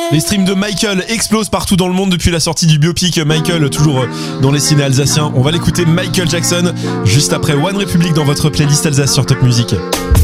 Les streams de Michael explosent partout dans le monde depuis la sortie du biopic Michael, toujours dans les ciné alsaciens. On va l'écouter, Michael Jackson, juste après One Republic dans votre playlist Alsace sur Top Music.